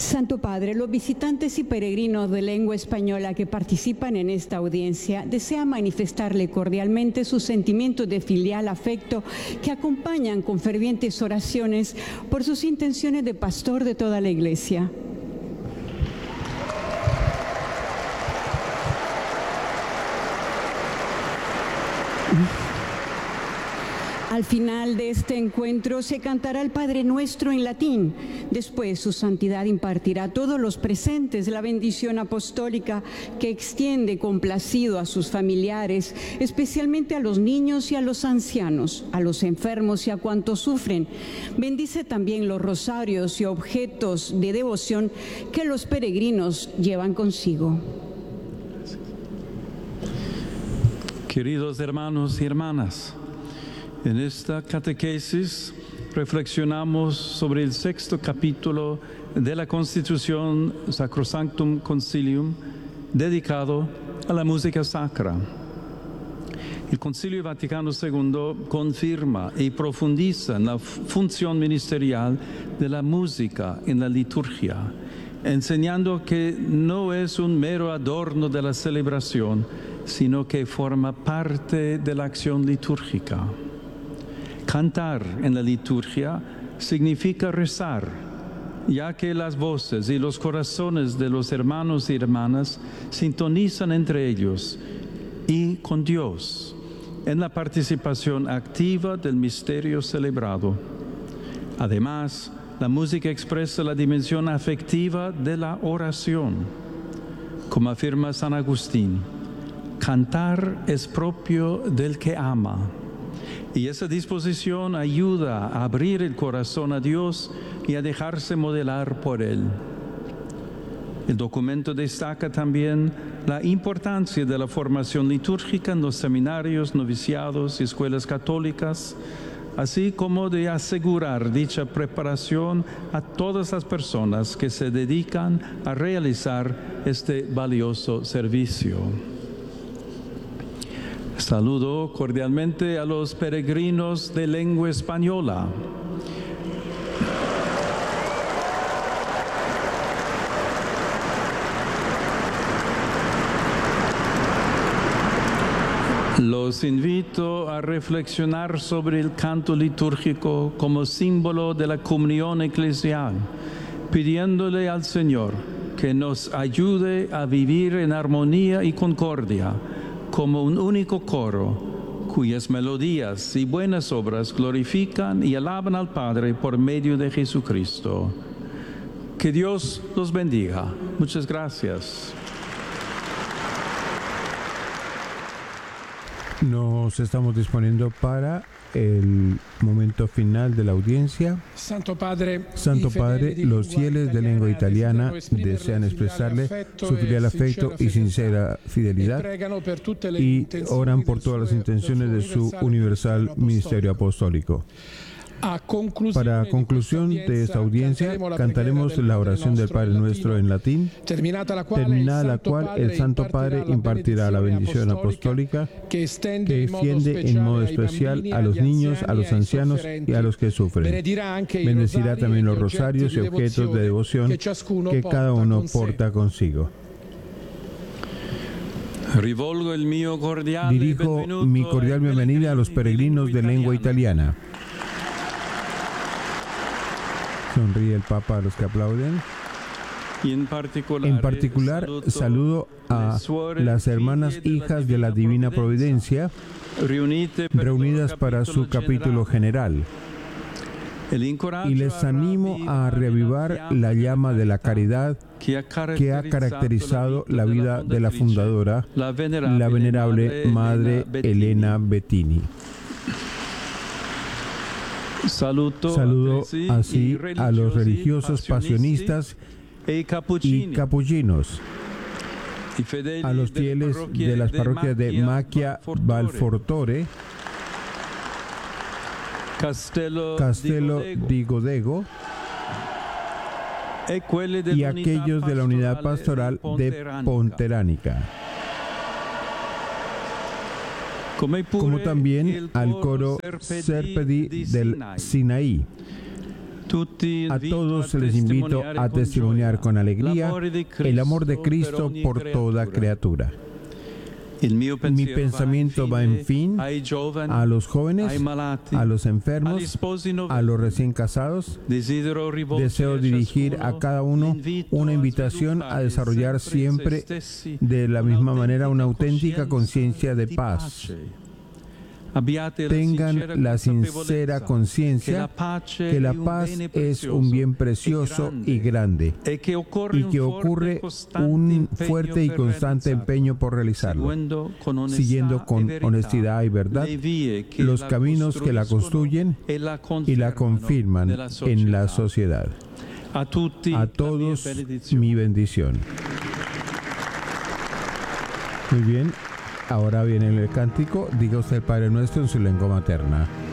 Santo Padre, los visitantes y peregrinos de lengua española que participan en esta audiencia desean manifestarle cordialmente sus sentimientos de filial afecto que acompañan con fervientes oraciones por sus intenciones de pastor de toda la Iglesia. Al final de este encuentro se cantará el Padre Nuestro en latín. Después su santidad impartirá a todos los presentes la bendición apostólica que extiende complacido a sus familiares, especialmente a los niños y a los ancianos, a los enfermos y a cuantos sufren. Bendice también los rosarios y objetos de devoción que los peregrinos llevan consigo. Queridos hermanos y hermanas, en esta catequesis reflexionamos sobre el sexto capítulo de la Constitución Sacrosanctum Concilium dedicado a la música sacra. El Concilio Vaticano II confirma y profundiza en la función ministerial de la música en la liturgia, enseñando que no es un mero adorno de la celebración, sino que forma parte de la acción litúrgica. Cantar en la liturgia significa rezar, ya que las voces y los corazones de los hermanos y hermanas sintonizan entre ellos y con Dios en la participación activa del misterio celebrado. Además, la música expresa la dimensión afectiva de la oración. Como afirma San Agustín, cantar es propio del que ama. Y esa disposición ayuda a abrir el corazón a Dios y a dejarse modelar por Él. El documento destaca también la importancia de la formación litúrgica en los seminarios, noviciados y escuelas católicas, así como de asegurar dicha preparación a todas las personas que se dedican a realizar este valioso servicio. Saludo cordialmente a los peregrinos de lengua española. Los invito a reflexionar sobre el canto litúrgico como símbolo de la comunión eclesial, pidiéndole al Señor que nos ayude a vivir en armonía y concordia, como un único coro, cuyas melodías y buenas obras glorifican y alaban al Padre por medio de Jesucristo. Que Dios los bendiga. Muchas gracias. Nos estamos disponiendo para el momento final de la audiencia. Santo Padre, los fieles de lengua italiana desean expresarle su filial afecto y sincera fidelidad y oran por todas las intenciones de su universal ministerio apostólico. Para conclusión de esta audiencia, cantaremos la oración del Padre Nuestro en latín, terminada la cual el Santo Padre impartirá la bendición apostólica que extiende en modo especial a los niños, a los ancianos y a los que sufren. Bendecirá también los rosarios y objetos de devoción que cada uno porta consigo. Dirijo mi cordial bienvenida a los peregrinos de lengua italiana. Sonríe el Papa a los que aplauden. En particular, saludo a las hermanas hijas de la Divina Providencia, reunidas para su capítulo general. Y les animo a reavivar la llama de la caridad que ha caracterizado la vida de la fundadora, la venerable Madre Elena Bettini. Saludo así a los religiosos pasionistas y capuchinos, a los fieles de las parroquias de Macchia Valfortore, Castello di Godego y aquellos de la unidad pastoral de Ponteránica, como también al coro Serpedi del Sinaí, A todos les invito a testimoniar con alegría el amor de Cristo por toda criatura. Mi pensamiento va, en fin, a los jóvenes, a los enfermos, a los recién casados. Deseo dirigir a cada uno una invitación a desarrollar siempre de la misma manera una auténtica conciencia de paz. Tengan la sincera conciencia que la paz es un bien precioso y grande y que ocurre un fuerte y constante empeño por realizarlo, siguiendo con honestidad y verdad los caminos que la construyen y la confirman en la sociedad. A todos mi bendición. Muy bien. Ahora viene el cántico. Diga usted el Padre Nuestro en su lengua materna.